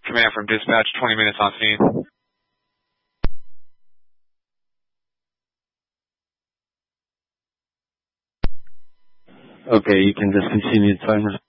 Command from dispatch, 20 minutes on scene. Okay, you can discontinue the timer.